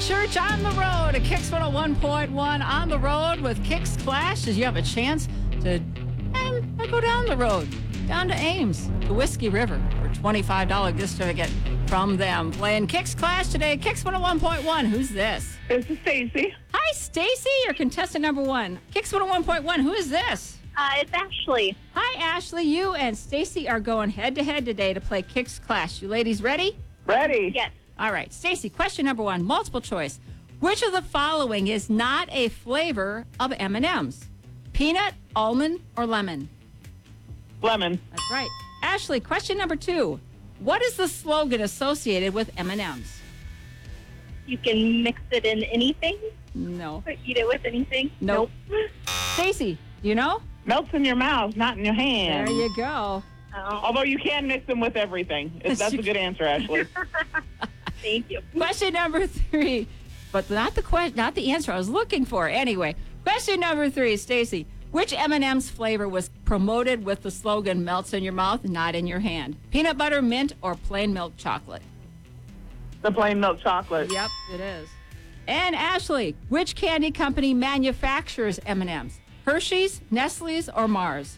Church on the road at Kicks 101.1 on the road with Kicks Clash as you have a chance to go down the road, down to Ames, to Whiskey River for a $25 gift certificate from them. Playing Kicks Clash today, Kicks 101.1. Who's this? This is Stacy. Hi, Stacy, you're contestant number one. Kicks 101.1, who is this? It's Ashley. Hi, Ashley. You and Stacy are going head-to-head today to play Kicks Clash. You ladies ready? Ready? Yes. All right, Stacy, question number one, multiple choice. Which of the following is not a flavor of M&M's? Peanut, almond, or lemon? Lemon. That's right. Ashley, question number two. What is the slogan associated with M&M's? You can mix it in anything No. or eat it with anything. Nope. Stacy, do you know? Melts in your mouth, not in your hand. There you go. Oh, Although you can mix them with everything. That's a good answer, Ashley. thank you. Question number three, but not the answer I was looking for. Anyway, question number three, Stacy. Which M&M's flavor was promoted with the slogan "Melts in your mouth, not in your hand"? Peanut butter, mint, or plain milk chocolate? The plain milk chocolate. Yep, it is. And Ashley, which candy company manufactures M&M's? Hershey's, Nestle's, or Mars?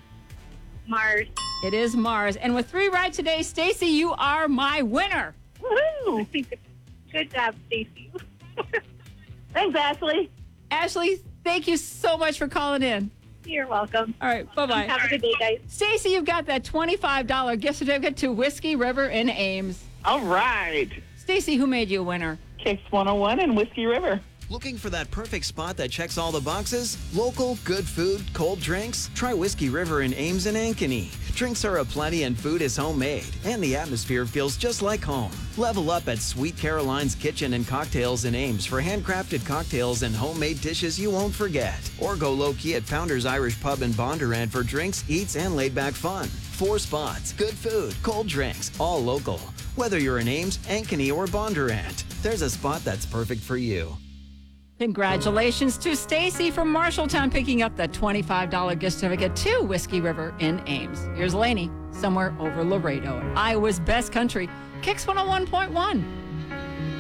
Mars. It is Mars. And with three right today, Stacy, you are my winner. Woohoo! Good job, Stacy. Thanks, Ashley. Ashley, thank you so much for calling in. You're welcome. All right, bye-bye. Have a good day, guys. Stacy, you've got that $25 gift certificate to Whiskey River in Ames. All right. Stacy, who made you a winner? Kicks 101 and Whiskey River. Looking for that perfect spot that checks all the boxes? Local, good food, cold drinks? Try Whiskey River in Ames and Ankeny. Drinks are aplenty and food is homemade, and the atmosphere feels just like home. Level up at Sweet Caroline's Kitchen and Cocktails in Ames for handcrafted cocktails and homemade dishes you won't forget. Or go low-key at Founders Irish Pub in Bondurant for drinks, eats, and laid-back fun. 4 spots, good food, cold drinks, all local. Whether you're in Ames, Ankeny, or Bondurant, there's a spot that's perfect for you. Congratulations to Stacy from Marshalltown picking up the $25 gift certificate to Whiskey River in Ames. Here's Lainey, somewhere over Laredo, Iowa's best country, Kicks 101.1.